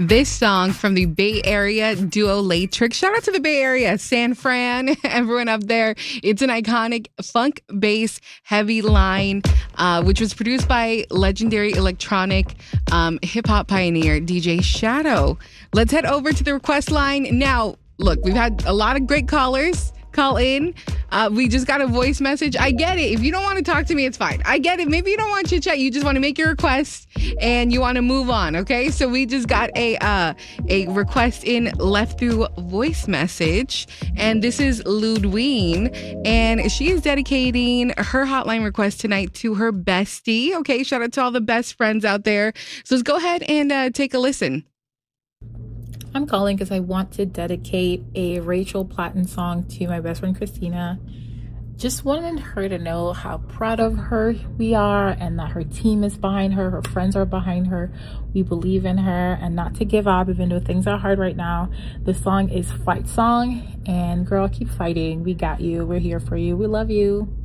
this song from the Bay Area duo Latrix. Shout out to the Bay Area, San Fran, everyone up there. It's an iconic funk bass heavy line, which was produced by legendary electronic hip hop pioneer DJ Shadow. Let's head over to the request line now. Look, we've had a lot of great callers call in. We just got a voice message. I get it. If you don't want to talk to me, it's fine. I get it. Maybe you don't want to chat. You just want to make your request and you want to move on. Okay. So we just got a request in left through voice message. And this is Ludween. And she is dedicating her hotline request tonight to her bestie. Okay. Shout out to all the best friends out there. So let's go ahead and take a listen. I'm calling because I want to dedicate a Rachel Platten song to my best friend Christina. Just wanted her to know how proud of her we are and that her team is behind her, her friends are behind her, we believe in her, and not to give up even though things are hard right now. The song is Fight Song, and girl, keep fighting. We got you. We're here for you. We love you.